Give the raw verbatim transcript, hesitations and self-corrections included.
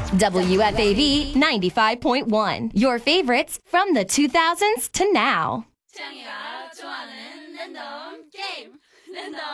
W F A V ninety-five point one. Your favorites from the two thousands to now. 태양이가 좋아하는 랜덤 게임. 랜덤